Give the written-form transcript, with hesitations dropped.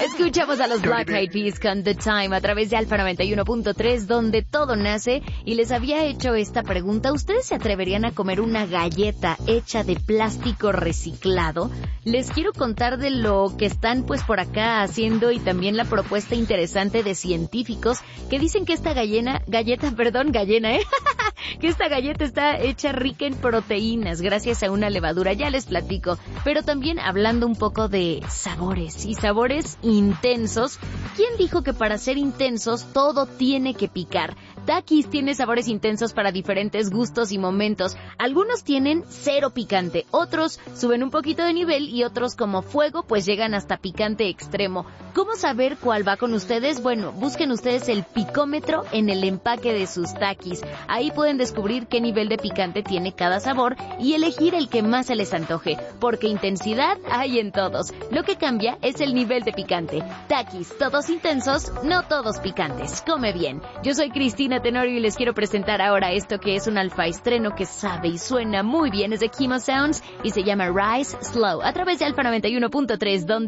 Escuchamos a los Black Eyed Peas con The Time a través de Alfa 91.3, donde todo nace, y les había hecho esta pregunta. ¿Ustedes se atreverían a comer una galleta hecha de plástico reciclado? Les quiero contar de lo que están pues por acá haciendo y también la propuesta interesante de científicos que dicen que esta galleta, que esta galleta está hecha rica en proteínas gracias a una levadura, ya les platico. Pero también hablando un poco de sabores y sabores intensos. ¿Quién dijo que para ser intensos todo tiene que picar? Takis tiene sabores intensos para diferentes gustos y momentos. Algunos tienen cero picante, otros suben un poquito de nivel y otros como fuego pues llegan hasta picante extremo. ¿Cómo saber cuál va con ustedes? Bueno, busquen ustedes el picómetro en el empaque de sus Takis. Ahí pueden descubrir qué nivel de picante tiene cada sabor y elegir el que más se les antoje, porque intensidad hay en todos. Lo que cambia es el nivel de picante. Takis, todos intensos, no todos picantes. Come bien. Yo soy Cristina Tenorio y les quiero presentar ahora esto que es un alfa estreno que sabe y suena muy bien. Es de Kimo Sounds y se llama Rise Slow a través de Alfa 91.3, donde